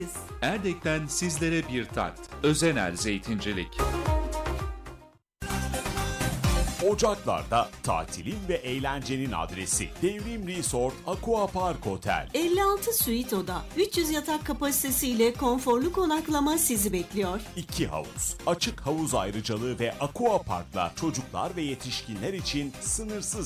Erdek'ten sizlere bir tat. Özener Zeytincilik. Ocaklar'da tatilin ve eğlencenin adresi Devrim Resort Aqua Park Otel. 56 suite oda, 300 yatak kapasitesiyle konforlu konaklama sizi bekliyor. 2 havuz, açık havuz ayrıcalığı ve Aqua Park'la çocuklar ve yetişkinler için sınırsız